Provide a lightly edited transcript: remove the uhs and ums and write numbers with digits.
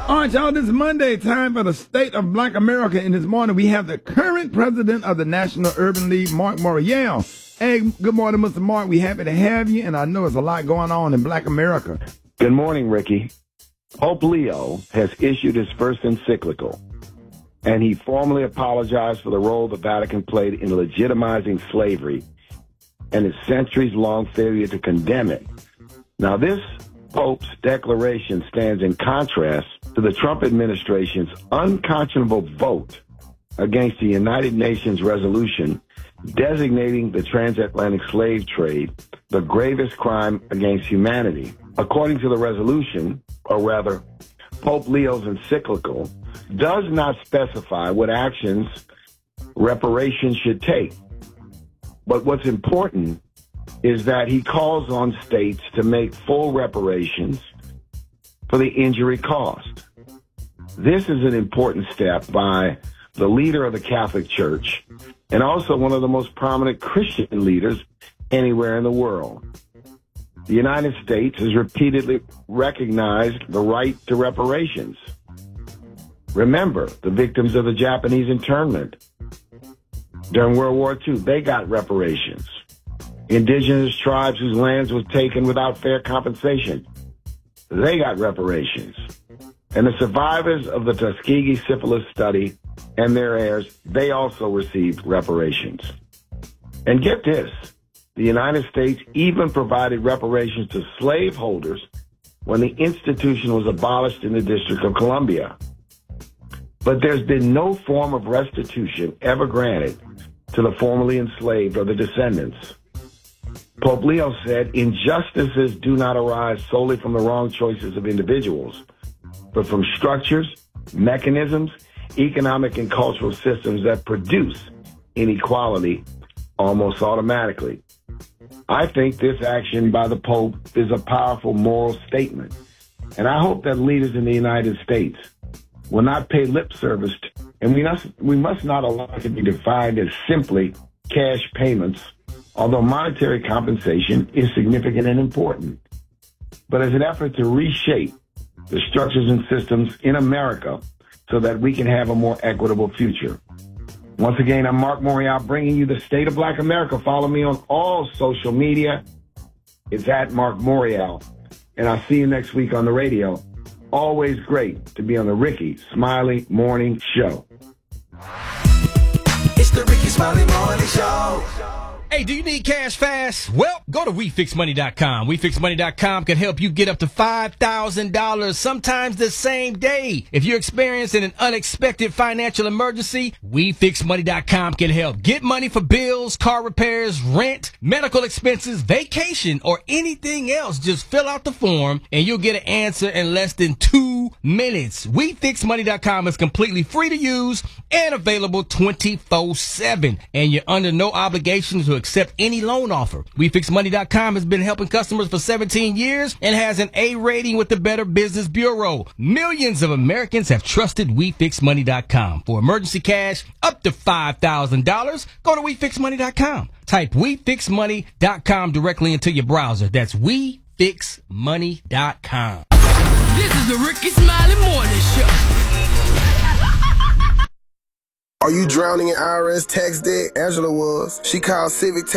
All right, y'all, this is Monday, time for the State of Black America. And this morning we have the current president of the National Urban League, Mark Morial. Hey, good morning, Mr. Mark. We're happy to have you, and I know there's a lot going on in Black America. Good morning, Ricky. Pope Leo has issued his first encyclical, and he formally apologized for the role the Vatican played in legitimizing slavery and its centuries-long failure to condemn it. Now, this Pope's declaration stands in contrast to the Trump administration's unconscionable vote against the United Nations resolution designating the transatlantic slave trade the gravest crime against humanity. According to the resolution, or rather, Pope Leo's encyclical does not specify what actions reparations should take. But what's important is that he calls on states to make full reparations for the injury caused. This is an important step by the leader of the Catholic Church and also one of the most prominent Christian leaders anywhere in the world. The United States has repeatedly recognized the right to reparations. Remember, the victims of the Japanese internment during World War II, they got reparations. Indigenous tribes whose lands was taken without fair compensation, they got reparations. And the survivors of the Tuskegee syphilis study and their heirs, they also received reparations. And get this, the United States even provided reparations to slaveholders when the institution was abolished in the District of Columbia. But there's been no form of restitution ever granted to the formerly enslaved or the descendants. Pope Leo said, injustices do not arise solely from the wrong choices of individuals, but from structures, mechanisms, economic and cultural systems that produce inequality almost automatically. I think this action by the Pope is a powerful moral statement, and I hope that leaders in the United States will not pay lip service to, and we must not allow it to be defined as simply cash payments, although monetary compensation is significant and important, but as an effort to reshape the structures and systems in America so that we can have a more equitable future. Once again, I'm Mark Morial bringing you the State of Black America. Follow me on all social media. It's at Mark Morial. And I'll see you next week on the radio. Always great to be on the Ricky Smiley Morning Show. It's the Ricky Smiley Morning Show. Hey, do you need cash fast? Well, go to WeFixMoney.com. WeFixMoney.com can help you get up to $5,000, sometimes the same day. If you're experiencing an unexpected financial emergency, WeFixMoney.com can help. Get money for bills, car repairs, rent, medical expenses, vacation, or anything else. Just fill out the form and you'll get an answer in less than 2 minutes. WeFixMoney.com is completely free to use and available 24/7. And you're under no obligation to accept any loan offer. WeFixMoney.com has been helping customers for 17 years and has an A rating with the Better Business Bureau. Millions of Americans have trusted WeFixMoney.com. For emergency cash up to $5,000, go to WeFixMoney.com. Type WeFixMoney.com directly into your browser. That's WeFixMoney.com. This is the Ricky Smiley Morning Show. Are you drowning in IRS tax debt? Angela was. She called Civic Tax